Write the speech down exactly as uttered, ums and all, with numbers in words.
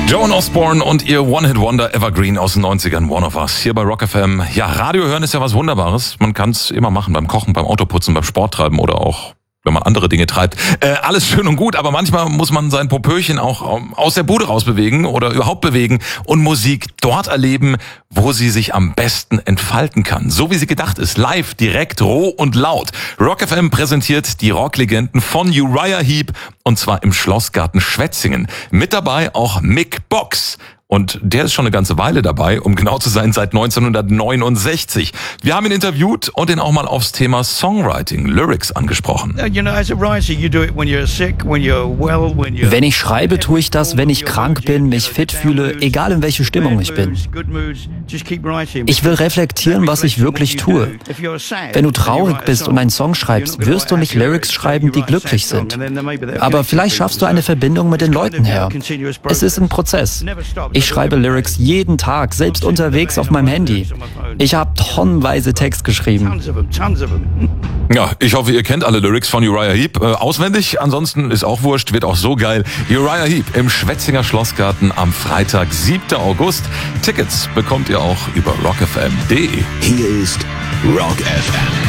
Joan Osborne und ihr One-Hit-Wonder Evergreen aus den neunzigern, One of Us, hier bei Rock F M. Ja, Radio hören ist ja was Wunderbares. Man kann es immer machen, beim Kochen, beim Autoputzen, beim Sport treiben oder auch, wenn man andere Dinge treibt. Äh, alles schön und gut, aber manchmal muss man sein Popöchen auch ähm, aus der Bude rausbewegen oder überhaupt bewegen und Musik dort erleben, wo sie sich am besten entfalten kann. So wie sie gedacht ist, live, direkt, roh und laut. Rock F M präsentiert die Rocklegenden von Uriah Heep und zwar im Schlossgarten Schwetzingen. Mit dabei auch Mick Box. Und der ist schon eine ganze Weile dabei, um genau zu sein, seit neunzehnhundertneunundsechzig. Wir haben ihn interviewt und ihn auch mal aufs Thema Songwriting, Lyrics angesprochen. Wenn ich schreibe, tue ich das, wenn ich krank bin, mich fit fühle, egal in welche Stimmung ich bin. Ich will reflektieren, was ich wirklich tue. Wenn du traurig bist und einen Song schreibst, wirst du nicht Lyrics schreiben, die glücklich sind. Aber vielleicht schaffst du eine Verbindung mit den Leuten her. Es ist ein Prozess. Ich schreibe Lyrics jeden Tag, selbst unterwegs auf meinem Handy. Ich habe tonnenweise Text geschrieben. Ja, ich hoffe, ihr kennt alle Lyrics von Uriah Heep äh, auswendig. Ansonsten ist auch wurscht, wird auch so geil. Uriah Heep im Schwetzinger Schlossgarten am Freitag, siebten August. Tickets bekommt ihr auch über rock f m punkt d e. Hier ist Rock F M.